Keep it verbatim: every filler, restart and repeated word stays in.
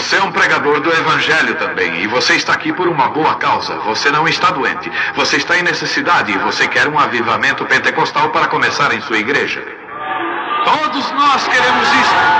Você é um pregador do evangelho também, e você está aqui por uma boa causa. Você não está doente. Você está em necessidade e você quer um avivamento pentecostal para começar em sua igreja. Todos nós queremos isso.